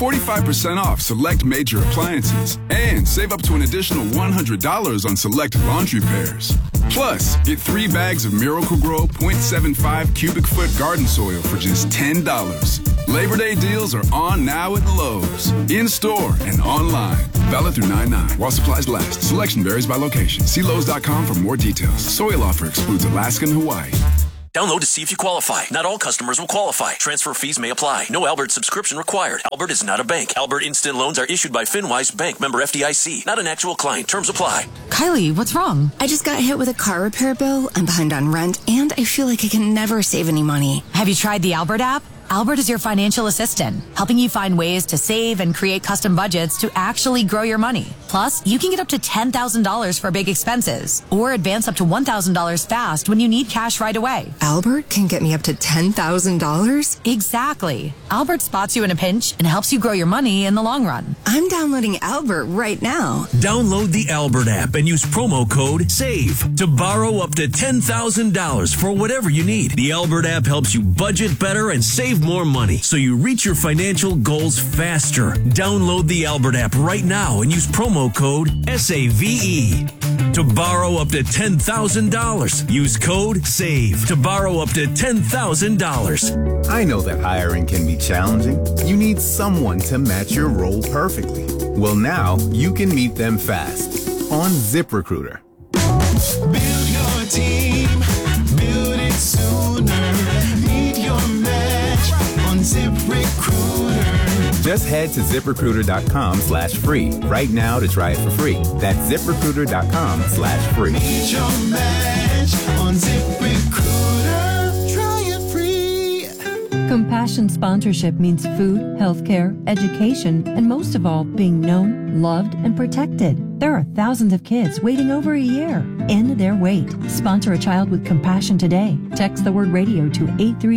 45% off select major appliances, and save up to an additional $100 on select laundry pairs. Plus, get 3 bags of Miracle-Gro 0.75 cubic foot garden soil for just $10. Labor Day deals are on now at Lowe's. In-store and online. Valid through 9/9 while supplies last. Selection varies by location. See Lowe's.com for more details. Soil offer excludes Alaska and Hawaii. Download to see if you qualify. Not all customers will qualify. Transfer fees may apply. No Albert subscription required. Albert is not a bank. Albert Instant Loans are issued by FinWise Bank, member FDIC. Not an actual client. Terms apply. Kylie, what's wrong? I just got hit with a car repair bill. I'm behind on rent, and I feel like I can never save any money. Have you tried the Albert app? Albert is your financial assistant, helping you find ways to save and create custom budgets to actually grow your money. Plus, you can get up to $10,000 for big expenses or advance up to $1,000 fast when you need cash right away. Albert can get me up to $10,000? Exactly. Albert spots you in a pinch and helps you grow your money in the long run. I'm downloading Albert right now. Download the Albert app and use promo code SAVE to borrow up to $10,000 for whatever you need. The Albert app helps you budget better and save more money so you reach your financial goals faster. Download the Albert app right now and use promo code SAVE to borrow up to $10,000. Use code SAVE to borrow up to $10,000. I know that hiring can be challenging. You need someone to match your role perfectly. Well, now you can meet them fast on ZipRecruiter. Build your team, build it sooner. Meet your match on ZipRecruiter. Just head to ZipRecruiter.com/free right now to try it for free. That's ZipRecruiter.com/free. Meet your match on ZipRecruiter. Try it free. Compassion sponsorship means food, healthcare, education, and most of all, being known, loved, and protected. There are thousands of kids waiting over a year. End their wait. Sponsor a child with compassion today. Text the word radio to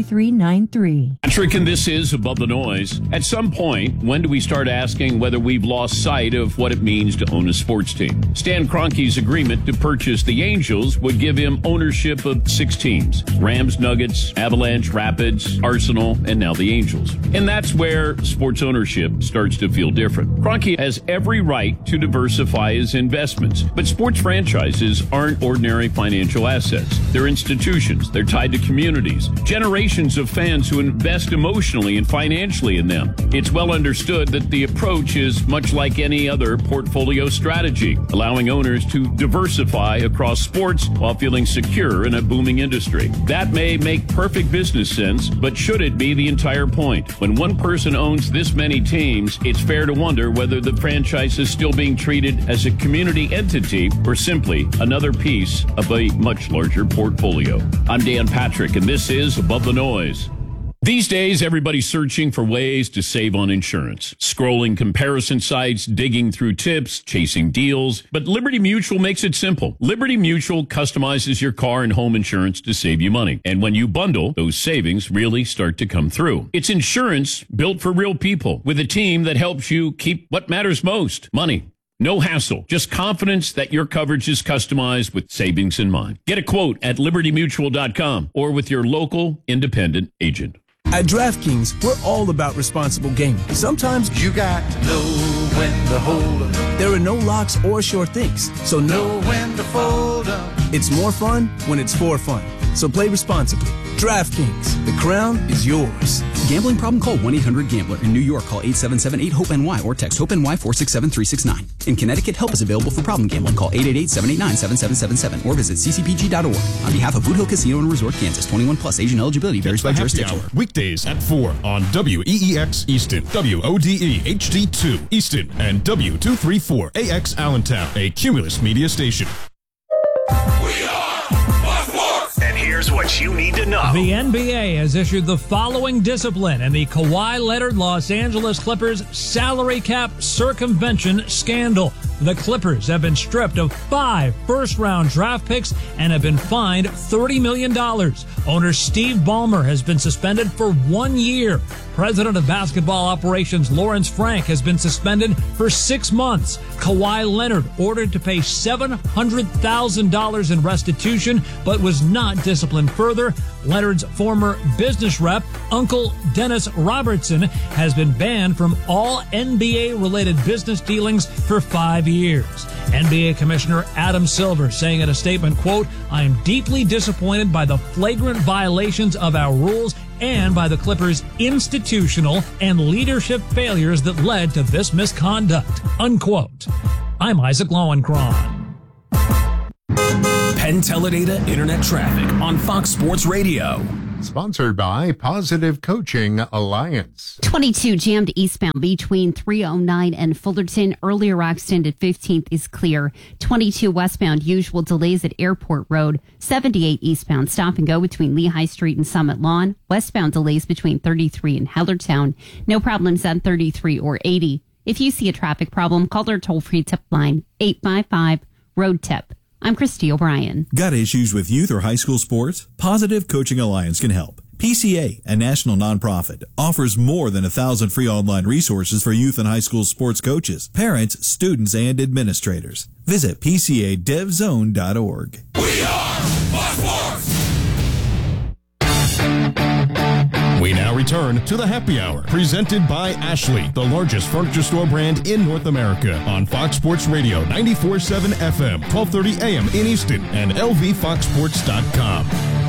83393. Patrick, and this is Above the Noise. At some point, when do we start asking whether we've lost sight of what it means to own a sports team? Stan Kroenke's agreement to purchase the Angels would give him ownership of 6 teams. Rams, Nuggets, Avalanche, Rapids, Arsenal, and now the Angels. And that's where sports ownership starts to feel different. Kroenke has every right to diversify his investments, but sports franchises aren't ordinary financial assets. They're institutions. They're tied to communities, generations of fans who invest emotionally and financially in them. It's well understood that the approach is much like any other portfolio strategy, allowing owners to diversify across sports while feeling secure in a booming industry. That may make perfect business sense, but should it be the entire point? When one person owns this many teams, it's fair to wonder whether the franchise is still being treated as a community entity or simply another piece of a much larger portfolio. I'm Dan Patrick, and this is Above the Noise. These days, everybody's searching for ways to save on insurance. Scrolling comparison sites, digging through tips, chasing deals. But Liberty Mutual makes it simple. Liberty Mutual customizes your car and home insurance to save you money. And when you bundle, those savings really start to come through. It's insurance built for real people with a team that helps you keep what matters most, money. No hassle, just confidence that your coverage is customized with savings in mind. Get a quote at libertymutual.com or with your local independent agent. At DraftKings, we're all about responsible gaming. Sometimes you got to know when to hold up. There are no locks or sure things, so know when to fold up. It's more fun when it's for fun. So play responsibly. DraftKings, the crown is yours. Gambling problem? Call 1-800-GAMBLER. In New York, call 877-8-HOPE-NY or text HOPE-NY 467-369. In Connecticut, help is available for problem gambling. Call 888-789-7777 or visit ccpg.org. On behalf of Boot Hill Casino and Resort, Kansas, 21 plus, age and eligibility varies by jurisdiction. Weekdays at 4 on WEEX Easton, WODE HD2 Easton, and W234AX Allentown, a Cumulus media station. Here's what you need to know. The NBA has issued the following discipline in the Kawhi Leonard Los Angeles Clippers salary cap circumvention scandal. The Clippers have been stripped of 5 first-round draft picks and have been fined $30 million. Owner Steve Ballmer has been suspended for 1 year. President of basketball operations Lawrence Frank has been suspended for 6 months. Kawhi Leonard ordered to pay $700,000 in restitution, but was not disciplined further. Leonard's former business rep, Uncle Dennis Robertson, has been banned from all NBA-related business dealings for 5 years. NBA Commissioner Adam Silver saying in a statement, quote, "I am deeply disappointed by the flagrant violations of our rules and by the Clippers' institutional and leadership failures that led to this misconduct," unquote. I'm Isaac Lowenkron. Penn Teledata Internet Traffic on Fox Sports Radio. Sponsored by Positive Coaching Alliance. 22 jammed eastbound between 309 and Fullerton. Earlier accident at 15th is clear. 22 westbound, usual delays at Airport Road. 78 eastbound, stop and go between Lehigh Street and Summit Lawn. Westbound delays between 33 and Hellertown. No problems on 33 or 80. If you see a traffic problem, call their toll-free tip line, 855-ROAD-TIP. I'm Christy O'Brien. Got issues with youth or high school sports? Positive Coaching Alliance can help. PCA, a national nonprofit, offers more than 1,000 free online resources for youth and high school sports coaches, parents, students, and administrators. Visit PCADevZone.org. We are Fox Sports! We now return to the Happy Hour, presented by Ashley, the largest furniture store brand in North America, on Fox Sports Radio 94.7 FM, 1230 AM in Easton, and lvfoxsports.com.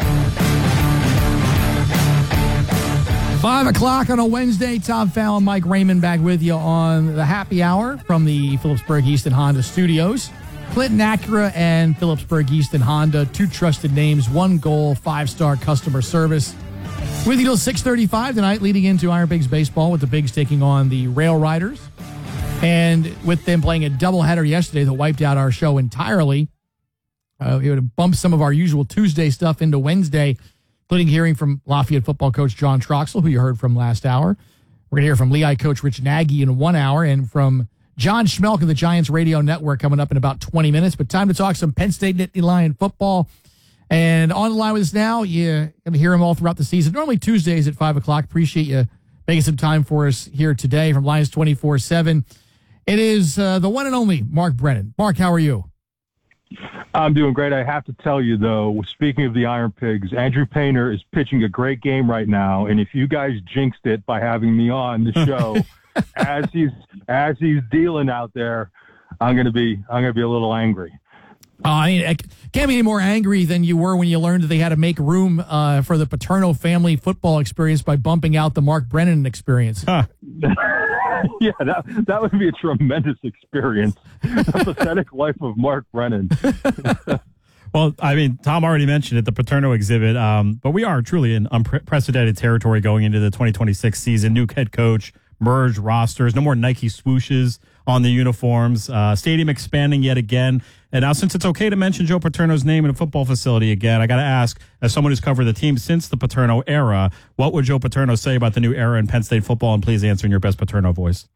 5 o'clock on a Wednesday. Tom Fallon, Mike Raymond back with you on the Happy Hour from the Phillipsburg Easton Honda Studios. Clinton Acura and Phillipsburg Easton Honda, two trusted names, one goal, 5-star customer service. With you till 6:35 tonight, leading into Iron Pigs baseball with the Pigs taking on the Rail Riders. And with them playing a doubleheader yesterday that wiped out our show entirely, we would have bumped some of our usual Tuesday stuff into Wednesday, including hearing from Lafayette football coach John Troxel, who you heard from last hour. We're going to hear from Lehigh coach Rich Nagy in 1 hour, and from John Schmelk of the Giants Radio Network coming up in about 20 minutes. But time to talk some Penn State Nittany Lion football. And on the line with us now, you're going to hear him all throughout the season. Normally Tuesdays at 5 o'clock. Appreciate you making some time for us here today from Lions 24/7. It is the one and only Mark Brennan. Mark, how are you? I'm doing great. I have to tell you, though, speaking of the Iron Pigs, Andrew Painter is pitching a great game right now. And if you guys jinxed it by having me on the show as he's dealing out there, I'm going to be a little angry. I mean, I can't be any more angry than you were when you learned that they had to make room for the Paterno family football experience by bumping out the Mark Brennan experience. Huh. Yeah, that would be a tremendous experience. The pathetic life of Mark Brennan. Well, I mean, Tom already mentioned it, the Paterno exhibit, but we are truly in unprecedented territory going into the 2026 season. New head coach, merged rosters, no more Nike swooshes on the uniforms, stadium expanding yet again. And now, since it's okay to mention Joe Paterno's name in a football facility again, I got to ask, as someone who's covered the team since the Paterno era, what would Joe Paterno say about the new era in Penn State football? And please answer in your best Paterno voice.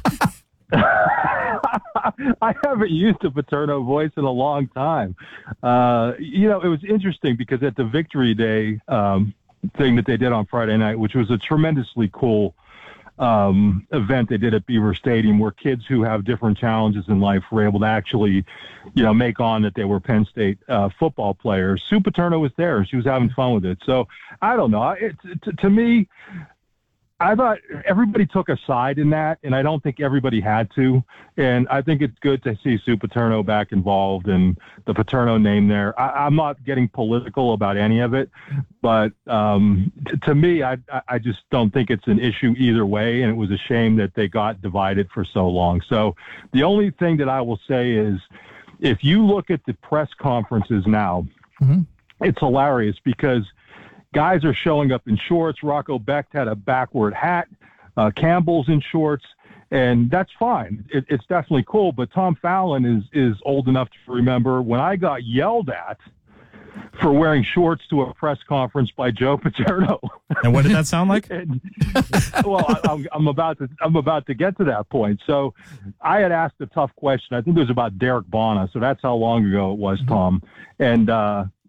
I haven't used a Paterno voice in a long time. It was interesting because at the Victory Day thing that they did on Friday night, which was a tremendously cool event they did at Beaver Stadium, where kids who have different challenges in life were able to actually, make on that they were Penn State football players. Sue Paterno was there. She was having fun with it. So I don't know. To me, I thought everybody took a side in that, and I don't think everybody had to. And I think it's good to see Sue Paterno back involved and the Paterno name there. I'm not getting political about any of it, but to me, I just don't think it's an issue either way, and it was a shame that they got divided for so long. So the only thing that I will say is if you look at the press conferences now, it's hilarious because guys are showing up in shorts. Rocco Becht had a backward hat. Campbell's in shorts, and that's fine. It's definitely cool. But Tom Fallon is old enough to remember when I got yelled at for wearing shorts to a press conference by Joe Paterno. And what did that sound like? Well, I'm about to get to that point. So I had asked a tough question. I think it was about Derek Bonner. So that's how long ago it was, Tom. And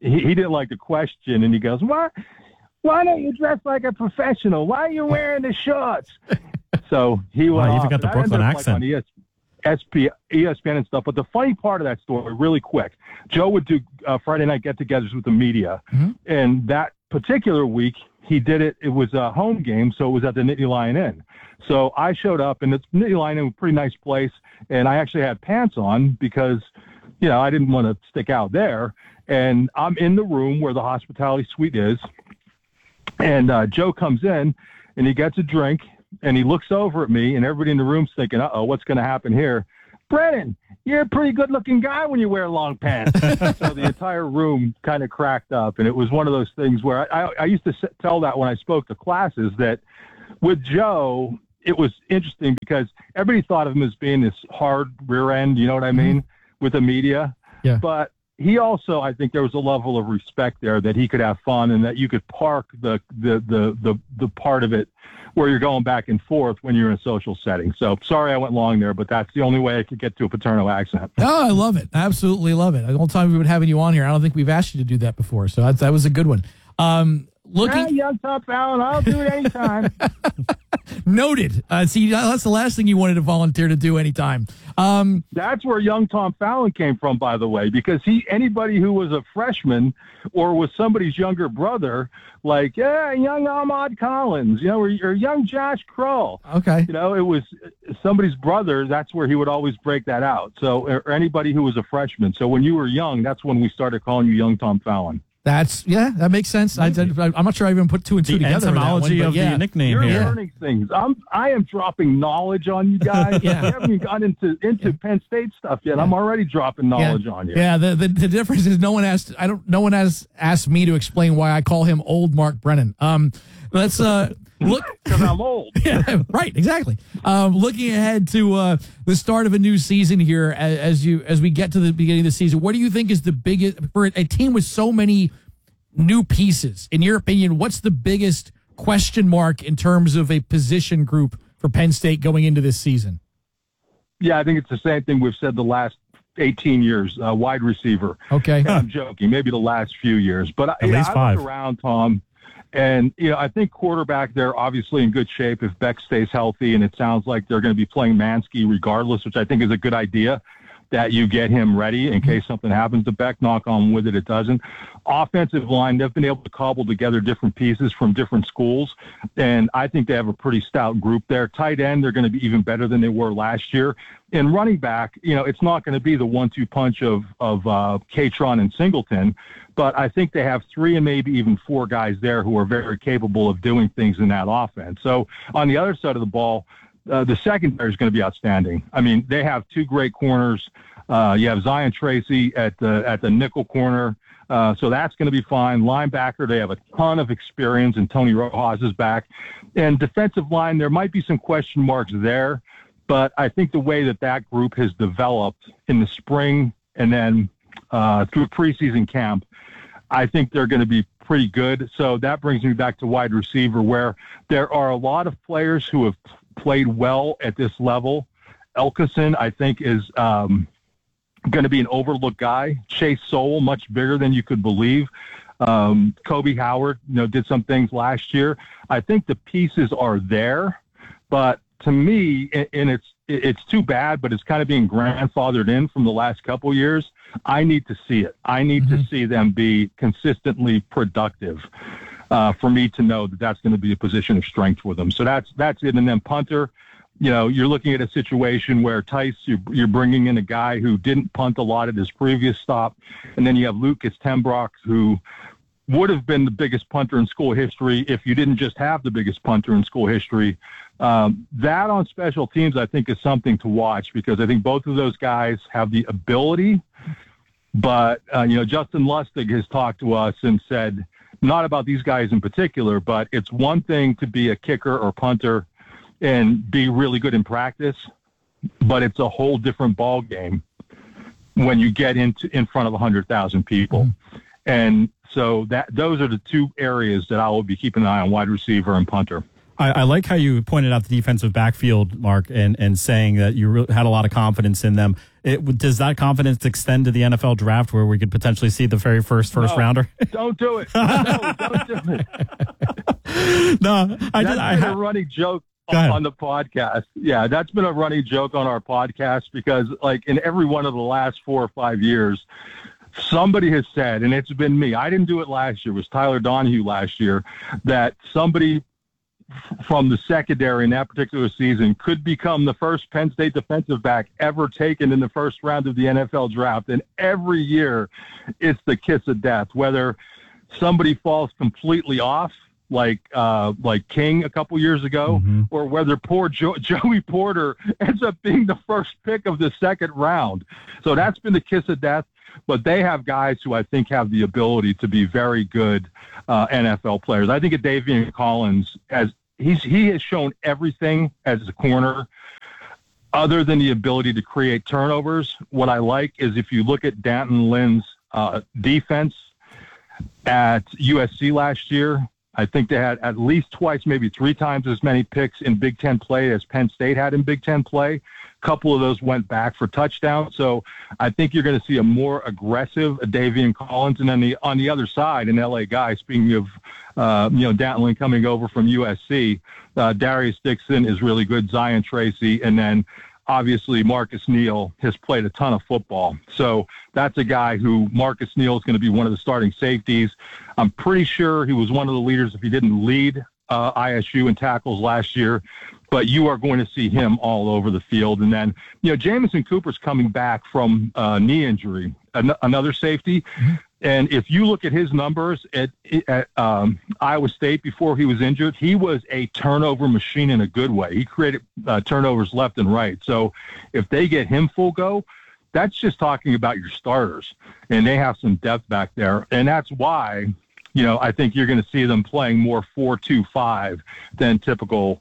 he didn't like the question, and he goes, "Why don't you dress like a professional? Why are you wearing the shorts?" So he went you off. even got the And I ended Brooklyn up, accent. Like, on ESPN and stuff. But the funny part of that story, really quick, Joe would do Friday night get-togethers with the media, and that particular week he did it. It was a home game, so it was at the Nittany Lion Inn. So I showed up, and it's Nittany Lion Inn, a pretty nice place, and I actually had pants on because, you know, I didn't want to stick out there. And I'm in the room where the hospitality suite is, and Joe comes in, and he gets a drink, and he looks over at me, and everybody in the room's thinking, uh-oh, what's going to happen here? Brennan, you're a pretty good-looking guy when you wear long pants. So the entire room kind of cracked up, and it was one of those things where I used to tell that when I spoke to classes that with Joe, it was interesting because everybody thought of him as being this hard rear end, you know what I mean, with the media. Yeah. But he also, I think there was a level of respect there that he could have fun and that you could park the part of it where you're going back and forth when you're in a social setting. So sorry I went long there, but that's the only way I could get to a Paterno accent. Oh, I love it. Absolutely love it. The whole time we've been having you on here, I don't think we've asked you to do that before. So that was a good one. Young Tom Fallon, I'll do it anytime. Noted. See, that's the last thing you wanted to volunteer to do anytime. That's where young Tom Fallon came from, by the way, because anybody who was a freshman or was somebody's younger brother, like, young Ahmad Collins, you know, or young Josh Kroll. Okay. You know, it was somebody's brother. That's where he would always break that out. So, or anybody who was a freshman. So when you were young, that's when we started calling you young Tom Fallon. That makes sense. I'm not sure I even put two and two together. The etymology of the nickname You're here. learning things. I am dropping knowledge on you guys. We haven't even gotten into Penn State stuff yet. I'm already dropping knowledge on you. Yeah, the difference is no one has asked me to explain why I call him old Mark Brennan. Let's look, because I'm old. Yeah, right, exactly. Looking ahead to the start of a new season here, as we get to the beginning of the season, what do you think is the biggest for a team with so many new pieces? In your opinion, what's the biggest question mark in terms of a position group for Penn State going into this season? Yeah, I think it's the same thing we've said the last 18 years. Wide receiver. Okay, and I'm joking. Maybe the last few years, but at least I 5. look around, Tom. And, you know, I think quarterback, they're obviously in good shape if Beck stays healthy, and it sounds like they're going to be playing Mansky regardless, which I think is a good idea, that you get him ready in case something happens to Beck. Knock on wood that it doesn't. Offensive line, they've been able to cobble together different pieces from different schools, and I think they have a pretty stout group there. Tight end, they're going to be even better than they were last year. And running back, you know, it's not going to be the 1-2 punch of Catron and Singleton, but I think they have 3 and maybe even 4 guys there who are very capable of doing things in that offense. So on the other side of the ball, the secondary is going to be outstanding. I mean, they have 2 great corners. You have Zion Tracy at the nickel corner, so that's going to be fine. Linebacker, they have a ton of experience, and Tony Rojas is back. And defensive line, there might be some question marks there, but I think the way that group has developed in the spring and then through preseason camp, I think they're going to be pretty good. So that brings me back to wide receiver, where there are a lot of players who have played well at this level. Elkison, I think, is going to be an overlooked guy. Chase Sowell, much bigger than you could believe. Kobe Howard, you know, did some things last year. I think the pieces are there, but to me, and it's too bad, but it's kind of being grandfathered in from the last couple of years. I need to see it. I need to see them be consistently productive for me to know that that's going to be a position of strength for them. So that's it. And then punter, you know, you're looking at a situation where Tice, you're bringing in a guy who didn't punt a lot at his previous stop, and then you have Lucas Tembrock, who would have been the biggest punter in school history if you didn't just have the biggest punter in school history. That on special teams, I think, is something to watch, because I think both of those guys have the ability. But, you know, Justin Lustig has talked to us and said, not about these guys in particular, but it's one thing to be a kicker or punter and be really good in practice, but it's a whole different ball game when you get in front of 100,000 people. And so those are the 2 areas that I will be keeping an eye on: wide receiver and punter. I like how you pointed out the defensive backfield, Mark, and saying that you really had a lot of confidence in them. Does that confidence extend to the NFL draft where we could potentially see the very first rounder? Don't do it. No, don't do it. No, That's been a running joke on the podcast. Yeah, that's been a running joke on our podcast because, like, in every one of the last 4 or 5 years, somebody has said, and it's been me, I didn't do it last year, it was Tyler Donahue last year, that somebody from the secondary in that particular season could become the first Penn State defensive back ever taken in the first round of the NFL draft. And every year it's the kiss of death, whether somebody falls completely off, like King a couple years ago, or whether poor Joey Porter ends up being the first pick of the second round. So that's been the kiss of death. But they have guys who I think have the ability to be very good NFL players. I think Davian Collins, he has shown everything as a corner other than the ability to create turnovers. What I like is if you look at D'Anton Lynn's defense at USC last year, I think they had at least twice, maybe 3 times as many picks in Big Ten play as Penn State had in Big Ten play. A couple of those went back for touchdowns. So I think you're going to see a more aggressive Davian Collins. And then on the other side, an LA guy, speaking of, D'Anton Lynn coming over from USC, Darius Dixon is really good, Zion Tracy, and then obviously Marcus Neal has played a ton of football. So that's a guy who Marcus Neal is going to be one of the starting safeties. I'm pretty sure he was one of the leaders if he didn't lead ISU in tackles last year, but you are going to see him all over the field. And then, Jamison Cooper's coming back from knee injury, another safety. And if you look at his numbers at Iowa State before he was injured, he was a turnover machine in a good way. He created turnovers left and right. So if they get him full go, that's just talking about your starters. And they have some depth back there. And that's why, I think you're going to see them playing more 4-2-5 than typical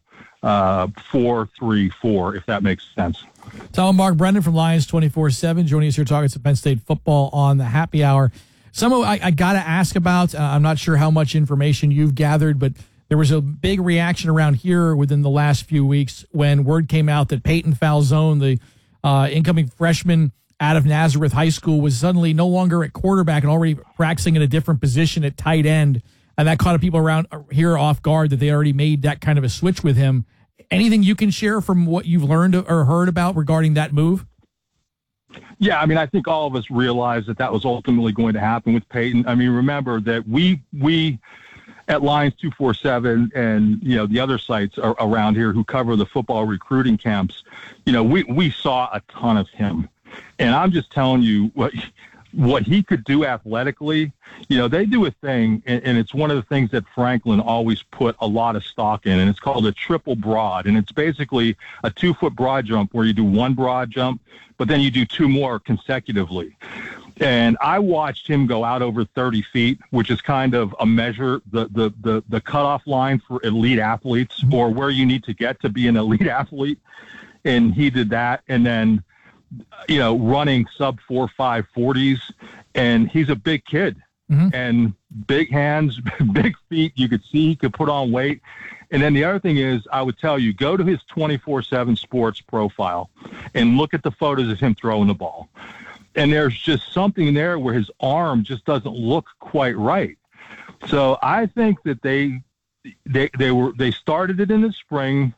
4-3-4, if that makes sense. Tom and Mark Brendan from Lions 24/7 joining us here talking some Penn State football on the happy hour. I got to ask about, I'm not sure how much information you've gathered, but there was a big reaction around here within the last few weeks when word came out that Peyton Falzone, the incoming freshman out of Nazareth High School, was suddenly no longer at quarterback and already practicing in a different position at tight end. And that caught people around here off guard that they already made that kind of a switch with him. Anything you can share from what you've learned or heard about regarding that move? Yeah, I think all of us realized that was ultimately going to happen with Peyton. Remember that we at Lions 247 and, the other sites around here who cover the football recruiting camps, we saw a ton of him. And I'm just telling you what he could do athletically. They do a thing, and it's one of the things that Franklin always put a lot of stock in, and it's called a triple broad. And it's basically a 2-foot broad jump where you do one broad jump, but then you do 2 more consecutively. And I watched him go out over 30 feet, which is kind of a measure, the cutoff line for elite athletes, or where you need to get to be an elite athlete. And he did that. And then, running sub 4.5 40s, and he's a big kid and big hands, big feet. You could see he could put on weight. And then the other thing is, I would tell you, go to his 24/7 sports profile and look at the photos of him throwing the ball. And there's just something there where his arm just doesn't look quite right. So I think that they started it in the spring.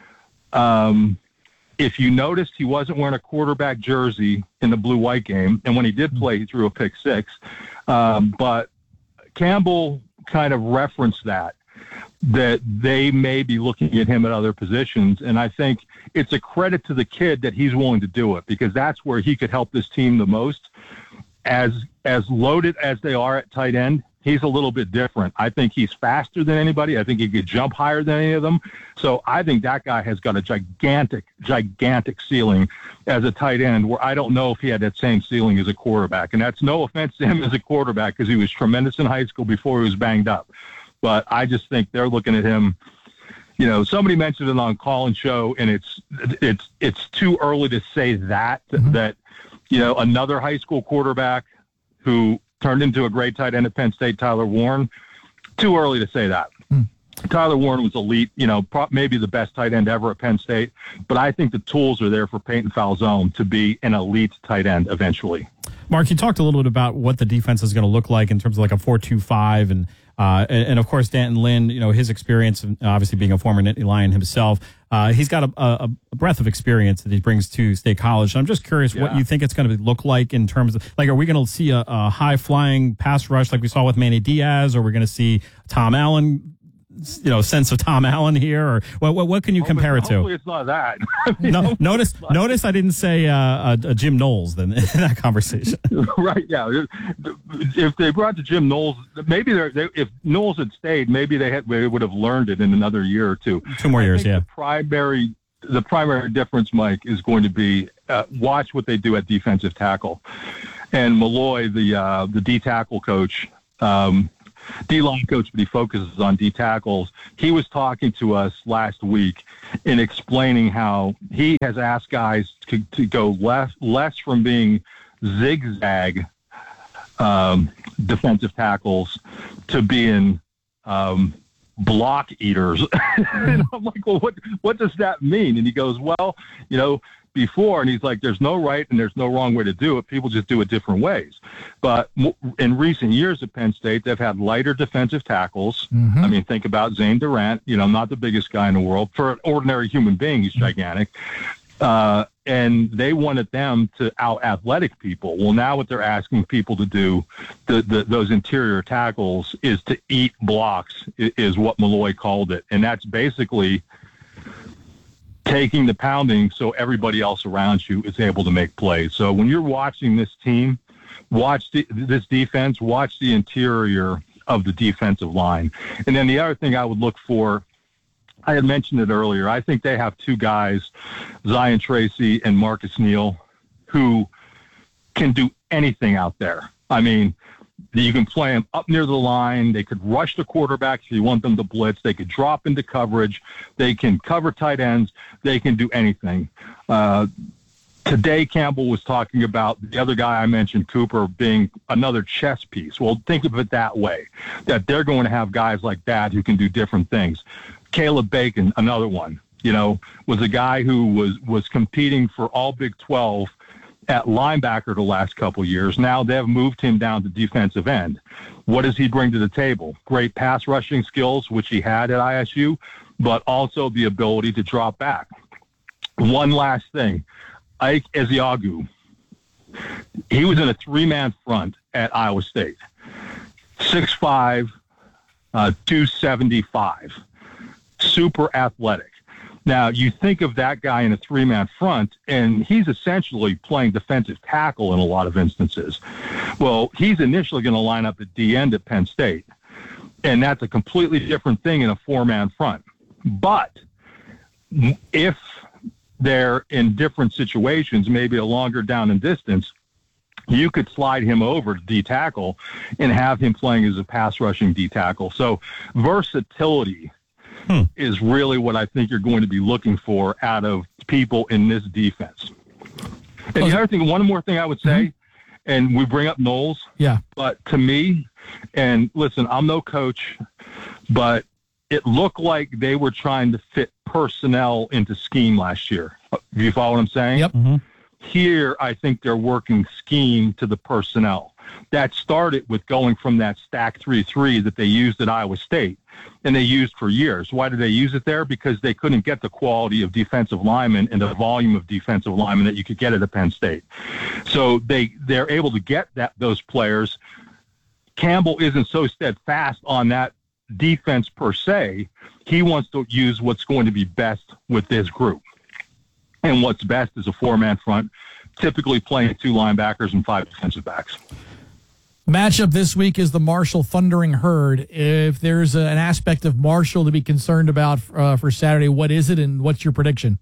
If you noticed, he wasn't wearing a quarterback jersey in the blue-white game, and when he did play, he threw a pick 6. But Campbell kind of referenced that they may be looking at him at other positions, and I think it's a credit to the kid that he's willing to do it, because that's where he could help this team the most. As loaded as they are at tight end, he's a little bit different. I think he's faster than anybody. I think he could jump higher than any of them. So I think that guy has got a gigantic ceiling as a tight end, where I don't know if he had that same ceiling as a quarterback. And that's no offense to him as a quarterback, because he was tremendous in high school before he was banged up. But I just think they're looking at him. Somebody mentioned it on Colin's show, and it's too early to say that another high school quarterback who turned into a great tight end at Penn State, Tyler Warren. Too early to say that. Tyler Warren was elite, maybe the best tight end ever at Penn State. But I think the tools are there for Peyton Falzone to be an elite tight end eventually. Mark, you talked a little bit about what the defense is going to look like in terms of like a 4-2-5 and of course Danton Lynn, his experience, obviously being a former Nittany Lion himself. He's got a breadth of experience that he brings to State College. So I'm just curious what you think it's going to look like in terms of, like, are we going to see a high-flying pass rush like we saw with Manny Diaz, or are we going to see Tom Allen, sense of Tom Allen here, or what can you compare it to? Hopefully it's not that. No, notice I didn't say Jim Knowles then in that conversation. Right, yeah. If they brought to Jim Knowles, maybe if Knowles had stayed, maybe they would have learned it in another year or two. 2 more years, yeah. The primary difference, Mike, is going to be watch what they do at defensive tackle. And Malloy, the D tackle coach, D-line coach, but he focuses on D tackles. He was talking to us last week in explaining how he has asked guys to go less from being zigzag defensive tackles to being block eaters. And I'm like, well, what does that mean? And he goes, well, before, and he's like, there's no right and there's no wrong way to do it. People just do it different ways. But in recent years at Penn State, they've had lighter defensive tackles. I mean, think about Zane Durant, not the biggest guy in the world. For an ordinary human being, he's gigantic. And they wanted them to out-athletic people. Well, now what they're asking people to do, those interior tackles, is to eat blocks, is what Malloy called it. And that's basically taking the pounding so everybody else around you is able to make plays. So when you're watching this team, watch this defense, watch the interior of the defensive line. And then the other thing I would look for, I had mentioned it earlier, I think they have 2 guys, Zion Tracy and Marcus Neal, who can do anything out there. I mean, you can play them up near the line. They could rush the quarterback if you want them to blitz. They could drop into coverage. They can cover tight ends. They can do anything. Today, Campbell was talking about the other guy I mentioned, Cooper, being another chess piece. Well, think of it that way, that they're going to have guys like that who can do different things. Caleb Bacon, another one, was a guy who was competing for all Big 12 at linebacker the last couple of years. Now they've moved him down to defensive end. What does he bring to the table? Great pass rushing skills, which he had at ISU, but also the ability to drop back. One last thing, Ike Ezeagu. He was in a 3-man front at Iowa State. 6'5", 275. Super athletic. Now, you think of that guy in a 3-man front, and he's essentially playing defensive tackle in a lot of instances. Well, he's initially going to line up at D end at Penn State, and that's a completely different thing in a 4-man front. But if they're in different situations, maybe a longer down and distance, you could slide him over to D tackle and have him playing as a pass rushing D tackle. So versatility is really what I think you're going to be looking for out of people in this defense. And the other thing, one more thing I would say, and we bring up Knowles. Yeah. But to me, and listen, I'm no coach, but it looked like they were trying to fit personnel into scheme last year. Do you follow what I'm saying? Yep. Here, I think they're working scheme to the personnel. That started with going from that stack 3-3 that they used at Iowa State, and they used for years. Why did they use it there? Because they couldn't get the quality of defensive linemen and the volume of defensive linemen that you could get at Penn State. So they're able to get those players. Campbell isn't so steadfast on that defense per se. He wants to use what's going to be best with this group. And what's best is a 4-man front, typically playing 2 linebackers and 5 defensive backs. Matchup this week is the Marshall Thundering Herd. If there's an aspect of Marshall to be concerned about for Saturday, what is it, and what's your prediction?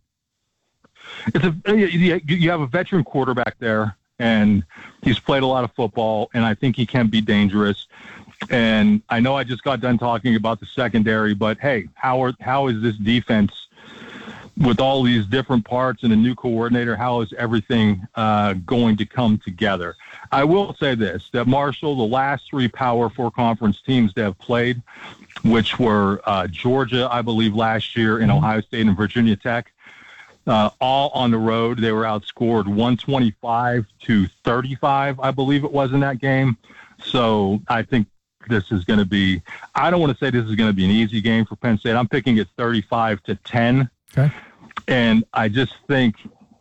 You have a veteran quarterback there, and he's played a lot of football, and I think he can be dangerous. And I know I just got done talking about the secondary, but hey, how is this defense with all these different parts and a new coordinator, how is everything going to come together? I will say this, that Marshall, the last 3 Power 4 conference teams that have played, which were Georgia, I believe, last year, and Ohio State and Virginia Tech, all on the road. They were outscored 125-35, I believe it was in that game. So I think this is going to be, I don't want to say this is going to be an easy game for Penn State. I'm picking it 35-10. Okay. And I just think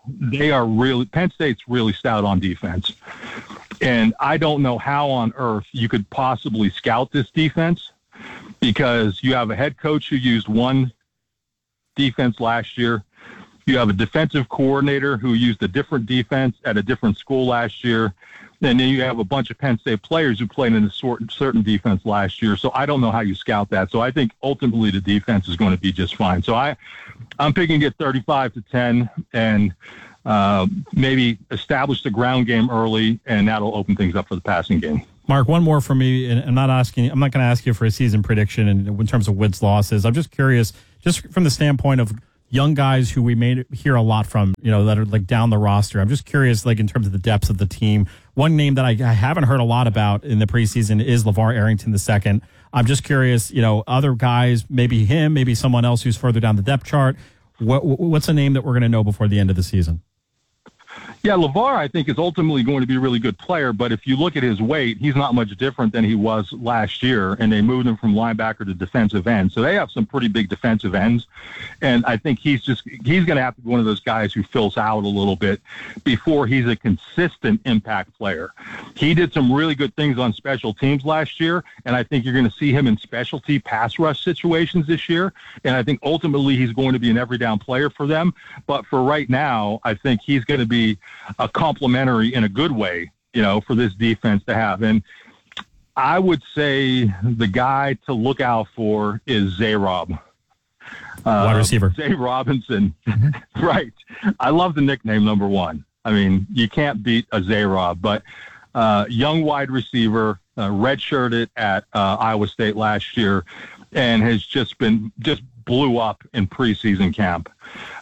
Penn State's really stout on defense. And I don't know how on earth you could possibly scout this defense, because you have a head coach who used one defense last year. You have a defensive coordinator who used a different defense at a different school last year. And then you have a bunch of Penn State players who played in a certain defense last year. So I don't know how you scout that. So I think ultimately the defense is going to be just fine. So I'm picking it 35-10 and maybe establish the ground game early, and that'll open things up for the passing game. Mark, one more for me, and I'm not going to ask you for a season prediction in terms of wins, losses. I'm just curious, just from the standpoint of young guys who we may hear a lot from, that are like down the roster. I'm just curious, like in terms of the depths of the team. One name that I haven't heard a lot about in the preseason is LeVar Arrington II. I'm just curious, other guys, maybe him, maybe someone else who's further down the depth chart. What's a name that we're going to know before the end of the season? Yeah, LeVar, I think, is ultimately going to be a really good player, but if you look at his weight, he's not much different than he was last year, and they moved him from linebacker to defensive end. So they have some pretty big defensive ends, and I think he's going to have to be one of those guys who fills out a little bit before he's a consistent impact player. He did some really good things on special teams last year, and I think you're going to see him in specialty pass rush situations this year, and I think ultimately he's going to be an every down player for them. But for right now, I think he's going to be a complementary in a good way, for this defense to have. And I would say the guy to look out for is Zay-Rob. Wide receiver. Zay Robinson. Right. I love the nickname number 1. I mean, you can't beat a Zay-Rob, but young wide receiver, redshirted at Iowa State last year, and has just blew up in preseason camp.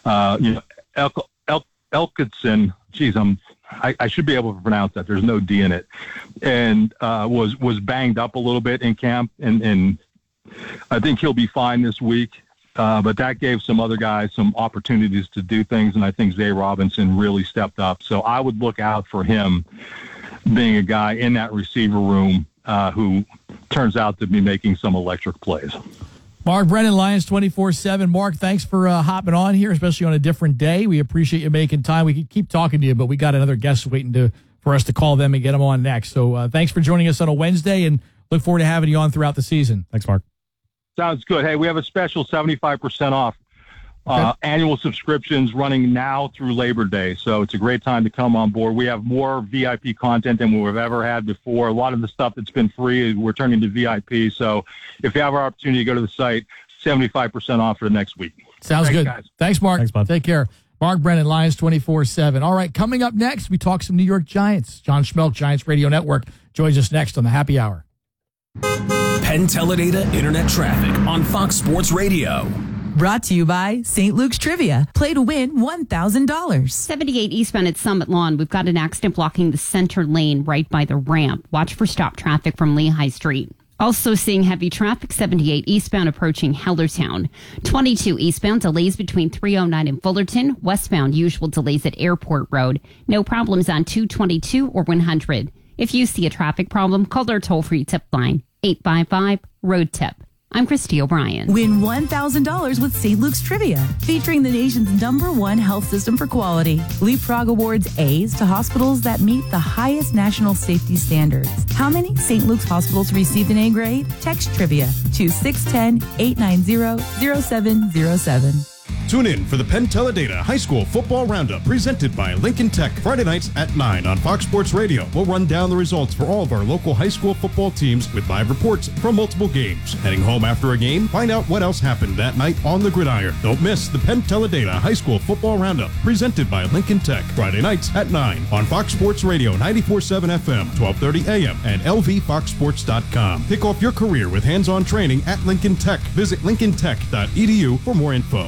Elkidson, I should be able to pronounce that. There's no D in it. And was banged up a little bit in camp, and I think he'll be fine this week. But that gave some other guys some opportunities to do things, and I think Zay Robinson really stepped up. So I would look out for him being a guy in that receiver room who turns out to be making some electric plays. Mark Brennan, Lions 24/7. Mark, thanks for hopping on here, especially on a different day. We appreciate you making time. We could keep talking to you, but we got another guest waiting for us to call them and get them on next. So thanks for joining us on a Wednesday, and look forward to having you on throughout the season. Thanks, Mark. Sounds good. Hey, we have a special 75% off annual subscriptions running now through Labor Day. So it's a great time to come on board. We have more VIP content than we've ever had before. A lot of the stuff that's been free, we're turning to VIP. So if you have our opportunity to go to the site, 75% off for the next week. Sounds good. Guys. Thanks, Mark. Thanks, bud. Take care. Mark Brennan, Lions 24/7. All right, coming up next, we talk some New York Giants. John Schmelk, Giants Radio Network, joins us next on the Happy Hour. Penn Teledata Internet Traffic on Fox Sports Radio. Brought to you by St. Luke's Trivia. Play to win $1,000. 78 eastbound at Summit Lawn. We've got an accident blocking the center lane right by the ramp. Watch for stop traffic from Lehigh Street. Also seeing heavy traffic, 78 eastbound approaching Hellertown. 22 eastbound, delays between 309 and Fullerton. Westbound, usual delays at Airport Road. No problems on 222 or 100. If you see a traffic problem, call our toll-free tip line, 855-ROAD-TIP. I'm Christy O'Brien. Win $1,000 with St. Luke's Trivia, featuring the nation's #1 health system for quality. Leapfrog awards A's to hospitals that meet the highest national safety standards. How many St. Luke's hospitals received an A grade? Text Trivia to 610-890-0707. Tune in for the Penn Teledata High School Football Roundup presented by Lincoln Tech. Friday nights at 9 on Fox Sports Radio. We'll run down the results for all of our local high school football teams with live reports from multiple games. Heading home after a game, find out what else happened that night on the gridiron. Don't miss the Penn Teledata High School Football Roundup presented by Lincoln Tech. Friday nights at 9 on Fox Sports Radio 94.7 FM, 1230 AM, and lvfoxsports.com. Kick off your career with hands-on training at Lincoln Tech. Visit lincolntech.edu for more info. Sponsored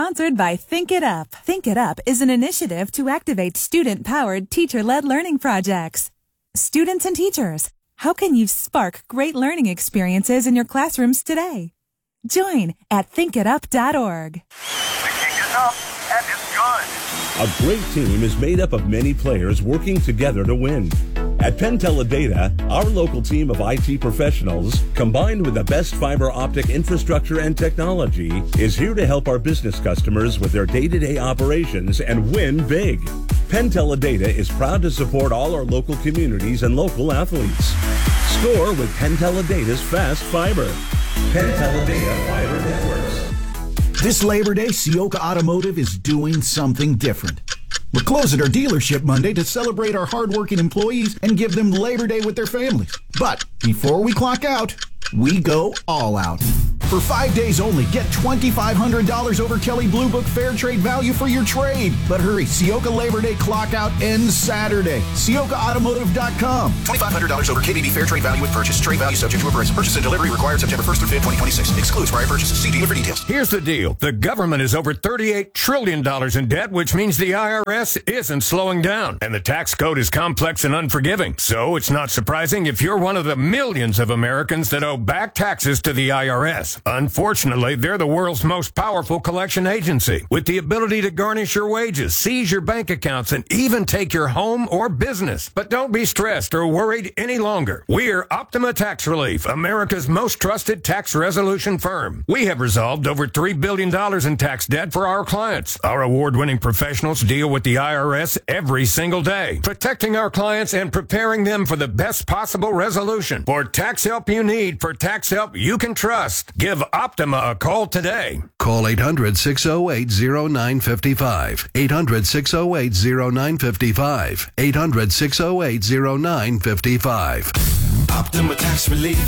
sponsored by Think It Up. Think It Up is an initiative to activate student-powered, teacher-led learning projects. Students and teachers, how can you spark great learning experiences in your classrooms today? Join at thinkitup.org. And it's good. A great team is made up of many players working together to win. At Penteledata, our local team of IT professionals, combined with the best fiber optic infrastructure and technology, is here to help our business customers with their day-to-day operations and win big. Penteledata is proud to support all our local communities and local athletes. Score with Penteledata's fast fiber. Penteledata Fiber Networks. This Labor Day, Sioka Automotive is doing something different. We're closing our dealership Monday to celebrate our hardworking employees and give them Labor Day with their families. But before we clock out, we go all out. For 5 days only, get $2,500 over Kelly Blue Book Fair Trade value for your trade. But hurry, Sioka Labor Day clock out ends Saturday. SiokaAutomotive.com. $2,500 over KBB Fair Trade value with purchase. Trade value subject to appraisal. Purchase and delivery required September 1st through 5th, 2026. Excludes prior purchases. See dealer for details. Here's the deal. The government is over $38 trillion in debt, which means the IRS isn't slowing down. And the tax code is complex and unforgiving. So it's not surprising if you're one of the millions of Americans that owe back taxes to the IRS. Unfortunately, they're the world's most powerful collection agency, with the ability to garnish your wages, seize your bank accounts, and even take your home or business. But don't be stressed or worried any longer. We're Optima Tax Relief, America's most trusted tax resolution firm. We have resolved over $3 billion in tax debt for our clients. Our award-winning professionals deal with the IRS every single day, protecting our clients and preparing them for the best possible resolution. For tax help you need, for tax help you can trust, give Optima a call today. Call 800-608-0955. 800-608-0955. 800-608-0955. Optima Tax Relief.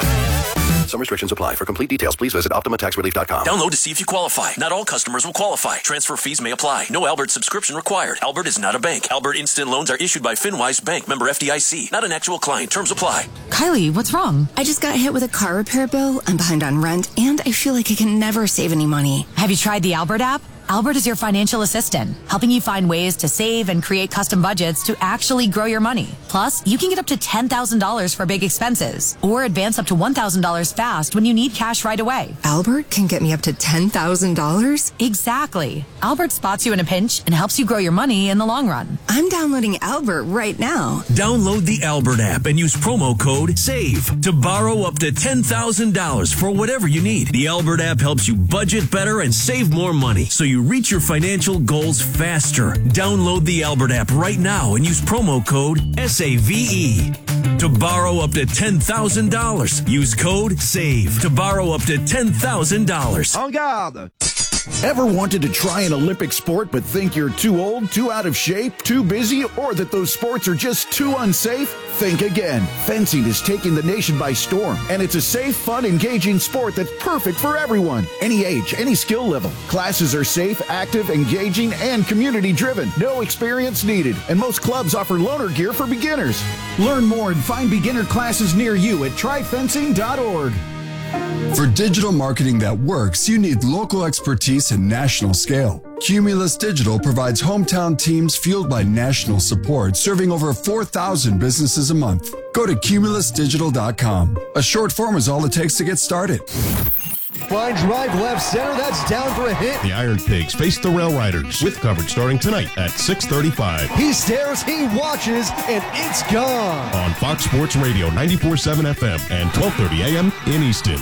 Some restrictions apply. For complete details, please visit OptimaTaxRelief.com. Download to see if you qualify. Not all customers will qualify. Transfer fees may apply. No Albert subscription required. Albert is not a bank. Albert Instant Loans are issued by FinWise Bank, member FDIC. Not an actual client. Terms apply. Kylie, what's wrong? I just got hit with a car repair bill. I'm behind on rent, and I feel like I can never save any money. Have you tried the Albert app? Albert is your financial assistant, helping you find ways to save and create custom budgets to actually grow your money. Plus, you can get up to $10,000 for big expenses or advance up to $1,000 fast when you need cash right away. Albert can get me up to $10,000? Exactly. Albert spots you in a pinch and helps you grow your money in the long run. I'm downloading Albert right now. Download the Albert app and use promo code SAVE to borrow up to $10,000 for whatever you need. The Albert app helps you budget better and save more money, so you reach your financial goals faster. Download the Albert app right now and use promo code SAVE to borrow up to $10,000. Use code SAVE to borrow up to $10,000. En garde! Ever wanted to try an Olympic sport but think you're too old, too out of shape, too busy, or that those sports are just too unsafe? Think again. Fencing is taking the nation by storm, and it's a safe, fun, engaging sport that's perfect for everyone. Any age, any skill level. Classes are safe, active, engaging, and community-driven. No experience needed, and most clubs offer loaner gear for beginners. Learn more and find beginner classes near you at tryfencing.org. For digital marketing that works, you need local expertise and national scale. Cumulus Digital provides hometown teams fueled by national support, serving over 4,000 businesses a month. Go to cumulusdigital.com. A short form is all it takes to get started. Fine drive left center. That's down for a hit. The Iron Pigs face the Rail Riders with coverage starting tonight at 6:35. He stares, he watches, and it's gone. On Fox Sports Radio 94.7 FM and 12:30 a.m. in Easton.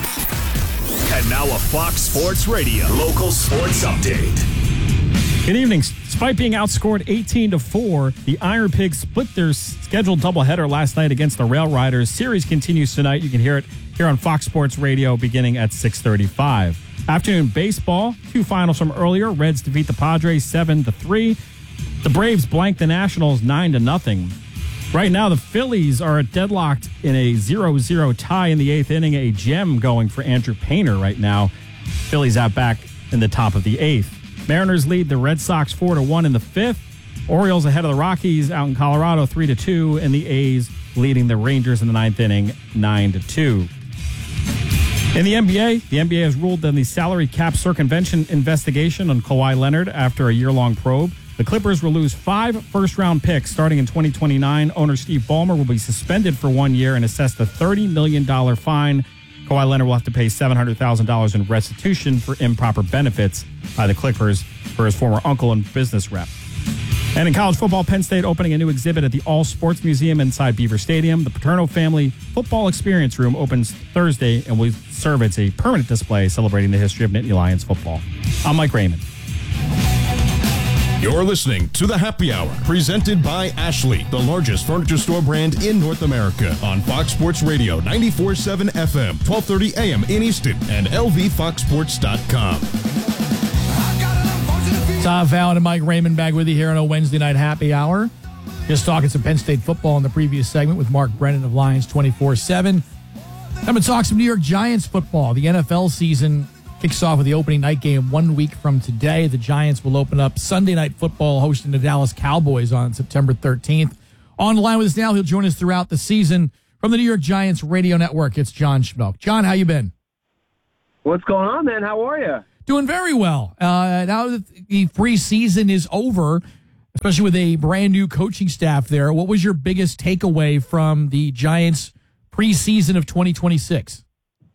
And now a Fox Sports Radio local sports update. Good evening. Despite being outscored 18-4, the Iron Pigs split their scheduled doubleheader last night against the Rail Riders. Series continues tonight. You can hear it here on Fox Sports Radio beginning at 6:35. Afternoon baseball, two finals from earlier. Reds defeat the Padres 7-3. The Braves blank the Nationals 9-0. Right now, the Phillies are deadlocked in a 0-0 tie in the eighth inning. A gem going for Andrew Painter right now. Phillies out back in the top of the eighth. Mariners lead the Red Sox 4-1 in the fifth. Orioles ahead of the Rockies out in Colorado 3-2, and the A's leading the Rangers in the ninth inning 9-2. In the NBA has ruled on the salary cap circumvention investigation on Kawhi Leonard after a year-long probe. The Clippers will lose 5 first-round picks starting in 2029. Owner Steve Ballmer will be suspended for 1 year and assessed a $30 million fine. Kawhi Leonard will have to pay $700,000 in restitution for improper benefits by the Clippers for his former uncle and business rep. And in college football, Penn State opening a new exhibit at the All Sports Museum inside Beaver Stadium. The Paterno Family Football Experience Room opens Thursday and will serve as a permanent display celebrating the history of Nittany Lions football. I'm Mike Raymond. You're listening to The Happy Hour, presented by Ashley, the largest furniture store brand in North America, on Fox Sports Radio 94.7 FM, 12:30 a.m. in Easton, and lvfoxsports.com. Tom Fallon and Mike Raymond back with you here on a Wednesday night happy hour. Just talking some Penn State football in the previous segment with Mark Brennan of Lions 24/7. I'm going to talk some New York Giants football. The NFL season kicks off with the opening night game 1 week from today. The Giants will open up Sunday Night Football hosting the Dallas Cowboys on September 13th. On the line with us now, he'll join us throughout the season from the New York Giants radio network. It's John Schmelk. John, how you been? What's going on, man? How are you? Doing very well. Now that the preseason is over, especially with a brand new coaching staff there, what was your biggest takeaway from the Giants preseason of 2026?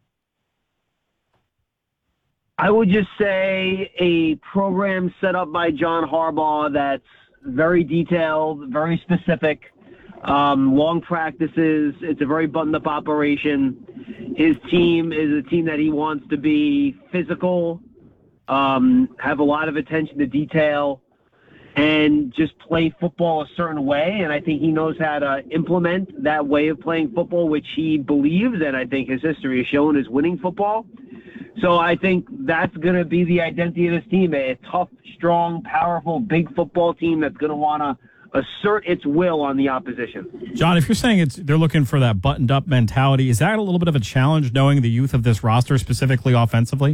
I would just say a program set up by John Harbaugh that's very detailed, very specific, long practices. It's a very buttoned-up operation. His team is a team that he wants to be physical, have a lot of attention to detail, and just play football a certain way. And I think he knows how to implement that way of playing football, which he believes, and I think his history has shown, is winning football. So I think that's going to be the identity of this team, a tough, strong, powerful, big football team that's going to want to assert its will on the opposition. John, if you're saying they're looking for that buttoned-up mentality, is that a little bit of a challenge knowing the youth of this roster, specifically offensively?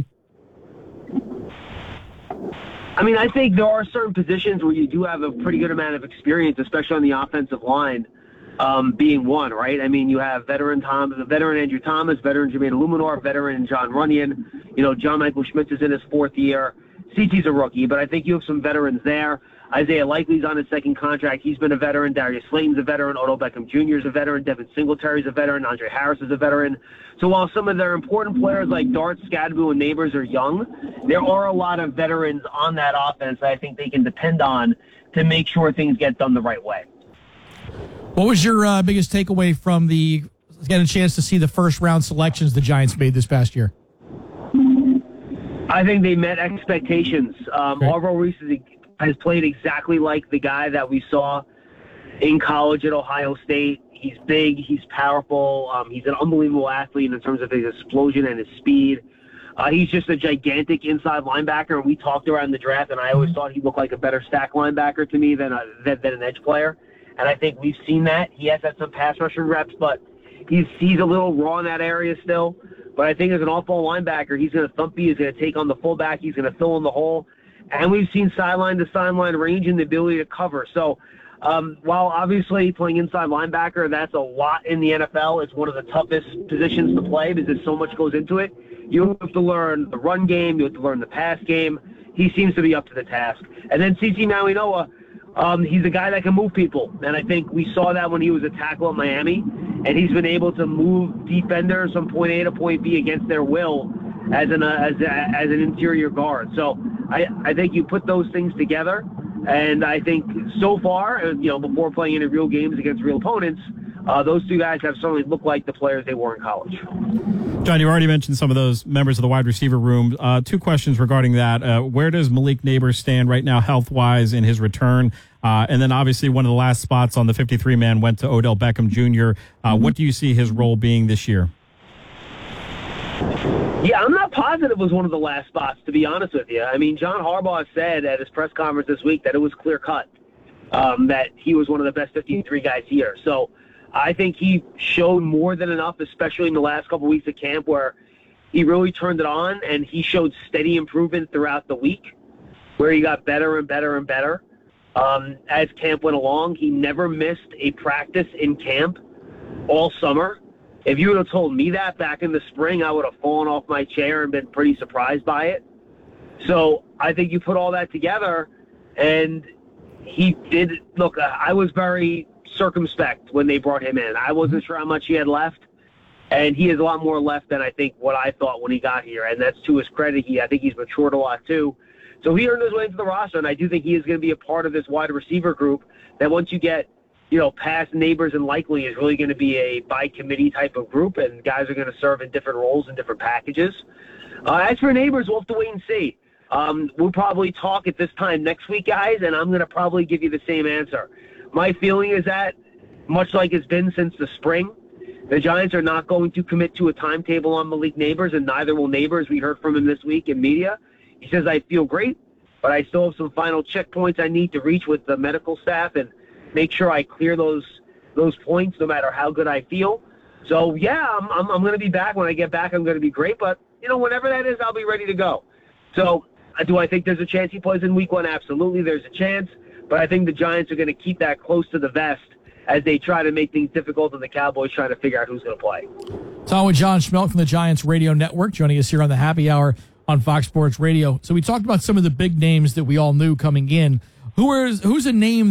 I mean, I think there are certain positions where you do have a pretty good amount of experience, especially on the offensive line, being one, right? I mean, you have veteran Andrew Thomas, veteran Jermaine Illuminor, veteran John Runyon. You know, John Michael Schmitz is in his 4th year. CT's a rookie, but I think you have some veterans there. Isaiah Likely's on his 2nd contract. He's been a veteran. Darius Slayton's a veteran. Odell Beckham Jr. is a veteran. Devin Singletary's a veteran. Andre Harris is a veteran. So while some of their important players like Dart, Scadaboo, and Neighbors are young, there are a lot of veterans on that offense that I think they can depend on to make sure things get done the right way. What was your biggest takeaway from getting a chance to see the first-round selections the Giants made this past year? I think they met expectations. Arvo Reese has played exactly like the guy that we saw in college at Ohio State. He's big, he's powerful, he's an unbelievable athlete in terms of his explosion and his speed. He's just a gigantic inside linebacker, and we talked around the draft, and I always thought he looked like a better stack linebacker to me than an edge player. And I think we've seen that. He has had some pass rushing reps, but he's a little raw in that area still. But I think as an off-ball linebacker, he's going to thump you, he's going to take on the fullback, he's going to fill in the hole. And we've seen sideline-to-sideline range and the ability to cover. So while obviously playing inside linebacker, that's a lot in the NFL. It's one of the toughest positions to play because so much goes into it. You have to learn the run game. You have to learn the pass game. He seems to be up to the task. And then CT Mauigoa, he's a guy that can move people. And I think we saw that when he was a tackle at Miami. And he's been able to move defenders from point A to point B against their will as an interior guard. So I think you put those things together, and I think so far, before playing any real games against real opponents, those two guys have certainly looked like the players they were in college. John, you already mentioned some of those members of the wide receiver room. 2 questions regarding that. Where does Malik Neighbors stand right now health-wise in his return? And then obviously one of the last spots on the 53-man went to Odell Beckham Jr. What do you see his role being this year? Yeah, I'm not positive it was one of the last spots, to be honest with you. I mean, John Harbaugh said at his press conference this week that it was clear-cut, that he was one of the best 53 guys here. So I think he showed more than enough, especially in the last couple weeks of camp, where he really turned it on, and he showed steady improvement throughout the week, where he got better and better and better. As camp went along, he never missed a practice in camp all summer. If you would have told me that back in the spring, I would have fallen off my chair and been pretty surprised by it. So I think you put all that together, and he did. Look, I was very circumspect when they brought him in. I wasn't sure how much he had left, and he has a lot more left than I think what I thought when he got here, and that's to his credit. I think he's matured a lot too. So he earned his way into the roster, and I do think he is going to be a part of this wide receiver group that once you get past Neighbors and Likely is really going to be a by committee type of group, and guys are going to serve in different roles and different packages. As for Neighbors, we'll have to wait and see. We'll probably talk at this time next week, guys, and I'm going to probably give you the same answer. My feeling is that, much like it's been since the spring, the Giants are not going to commit to a timetable on Malik Neighbors, and neither will Neighbors. We heard from him this week in media. He says, I feel great, but I still have some final checkpoints I need to reach with the medical staff and make sure I clear those points no matter how good I feel. So, yeah, I'm going to be back. When I get back, I'm going to be great. But, whenever that is, I'll be ready to go. So, do I think there's a chance he plays in week 1? Absolutely, there's a chance. But I think the Giants are going to keep that close to the vest as they try to make things difficult and the Cowboys trying to figure out who's going to play. Talking with John Schmeelk from the Giants Radio Network, joining us here on the Happy Hour on Fox Sports Radio. So we talked about some of the big names that we all knew coming in. Who's a name